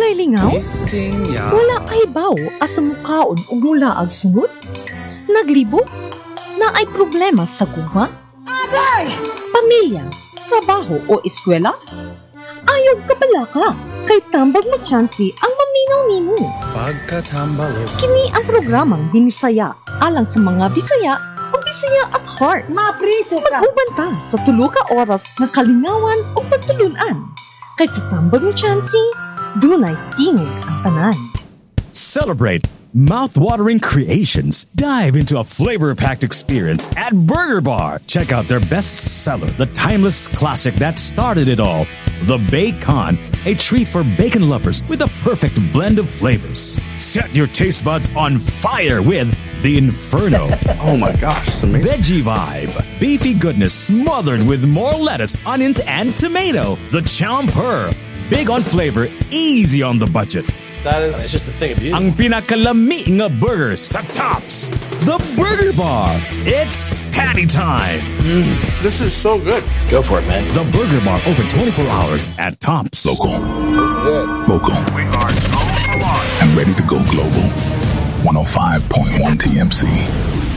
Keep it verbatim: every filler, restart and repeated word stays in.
Walay lingaw? Wala kay baw asa mukaon ug mula ag sunod? Naglibo? Na ay problema sa gugma? Agay! Pamilya, trabaho o eskwela? Ayaw ka bala ka, kay tambag mo tsansi ang maminaw nimo. Pagkatambalos. Kini ang programang Binisaya, alang sa mga Bisaya o Bisaya at heart. Mapriso ka! Mag-uban ka sa tulo ka oras na kalingawan o pagtulunan. Kay sa tambag mo tsansi, dunay tingog ang tanan. Celebrate mouth-watering creations. Dive into a flavor-packed experience at Burger Bar. Check out their best seller, the timeless classic that started it all, the Bacon, a treat for bacon lovers with a perfect blend of flavors. Set your taste buds on fire with the Inferno. Oh my gosh, it's amazing. Veggie Vibe, beefy goodness smothered with more lettuce, onions, and tomato. The Chomper, big on flavor, easy on the budget. That is, it's just a thing of beauty. Ang pinakalami nga burger sa Tops. The Burger Bar. It's patty time. Mm, this is so good. Go for it, man. The Burger Bar open twenty-four hours at Tops. Local. This is it. Local. We are so alive. And ready to go global. one oh five point one T M C.